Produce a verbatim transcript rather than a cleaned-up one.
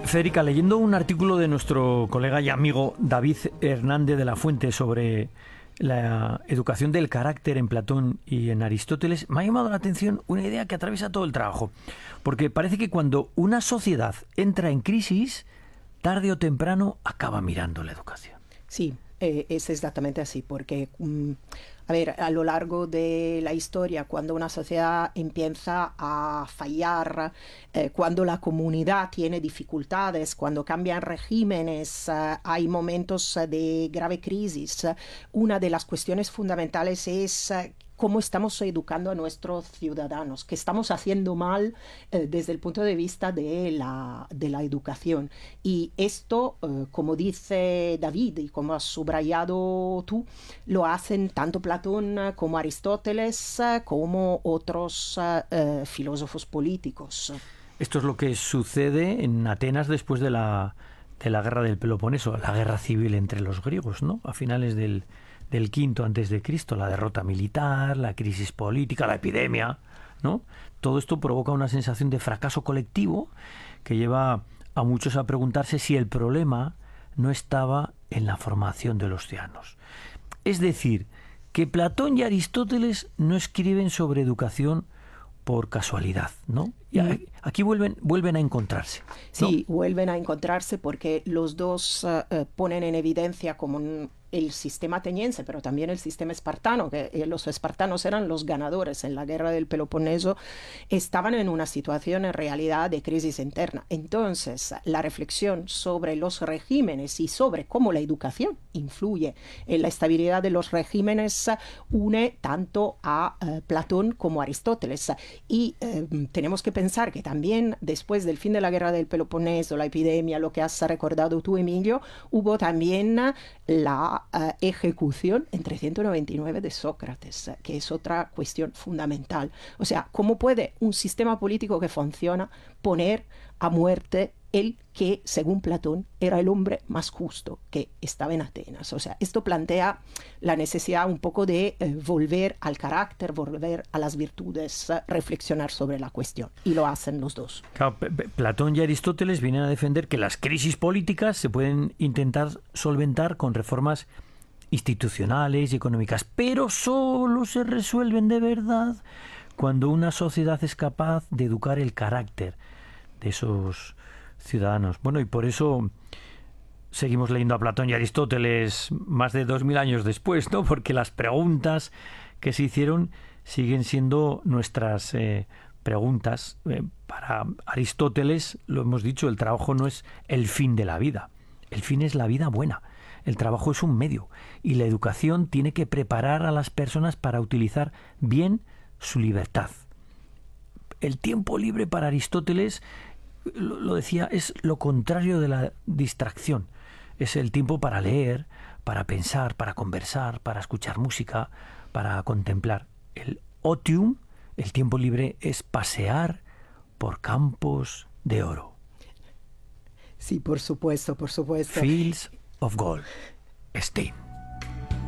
Federica, leyendo un artículo de nuestro colega y amigo David Hernández de la Fuente sobre la educación del carácter en Platón y en Aristóteles, me ha llamado la atención una idea que atraviesa todo el trabajo. Porque parece que cuando una sociedad entra en crisis, tarde o temprano acaba mirando la educación. Sí, eh, es exactamente así, porque, um, a ver, a lo largo de la historia, cuando una sociedad empieza a fallar, eh, cuando la comunidad tiene dificultades, cuando cambian regímenes, uh, hay momentos de grave crisis, una de las cuestiones fundamentales es uh, cómo estamos educando a nuestros ciudadanos, qué estamos haciendo mal eh, desde el punto de vista de la, de la educación. Y esto, eh, como dice David y como has subrayado tú, lo hacen tanto Platón como Aristóteles como otros eh, filósofos políticos. Esto es lo que sucede en Atenas después de la, de la guerra del Peloponeso, la guerra civil entre los griegos, ¿no? A finales del del quinto antes de Cristo, la derrota militar, la crisis política, la epidemia, ¿no? Todo esto provoca una sensación de fracaso colectivo que lleva a muchos a preguntarse si el problema no estaba en la formación de los ciudadanos. Es decir, que Platón y Aristóteles no escriben sobre educación por casualidad, ¿no? Y aquí vuelven, vuelven a encontrarse, ¿no? Sí, vuelven a encontrarse porque los dos uh, ponen en evidencia como un, el sistema ateniense, pero también el sistema espartano, que eh, los espartanos eran los ganadores en la guerra del Peloponeso, estaban en una situación en realidad de crisis interna. Entonces, la reflexión sobre los regímenes y sobre cómo la educación influye en la estabilidad de los regímenes une tanto a uh, Platón como a Aristóteles. Y uh, tenemos que pensar que también después del fin de la guerra del Peloponeso, la epidemia, lo que has recordado tú, Emilio, hubo también la uh, ejecución en trescientos noventa y nueve de Sócrates, que es otra cuestión fundamental. O sea, ¿cómo puede un sistema político que funciona poner a muerte el que, según Platón, era el hombre más justo que estaba en Atenas? O sea, esto plantea la necesidad un poco de eh, volver al carácter, volver a las virtudes, eh, reflexionar sobre la cuestión. Y lo hacen los dos. Claro, Platón y Aristóteles vienen a defender que las crisis políticas se pueden intentar solventar con reformas institucionales y económicas, pero solo se resuelven de verdad cuando una sociedad es capaz de educar el carácter de esos ciudadanos. Bueno, y por eso seguimos leyendo a Platón y Aristóteles más de dos mil años después, ¿no? Porque las preguntas que se hicieron siguen siendo nuestras eh, preguntas. Eh, para Aristóteles, lo hemos dicho, el trabajo no es el fin de la vida. El fin es la vida buena. El trabajo es un medio. Y la educación tiene que preparar a las personas para utilizar bien su libertad. El tiempo libre para Aristóteles, lo decía, es lo contrario de la distracción. Es el tiempo para leer, para pensar, para conversar, para escuchar música, para contemplar. El otium, el tiempo libre, es pasear por campos de oro. Sí, por supuesto, por supuesto. Fields of gold. Stein.